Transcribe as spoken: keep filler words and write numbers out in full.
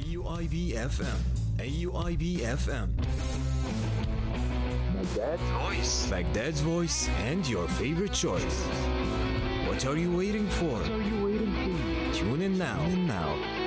U I B F M. A U I B F M. Baghdad's voice. Baghdad's voice and your favorite choice. What are you waiting for? What are you waiting for? Tune in now. Tune in now.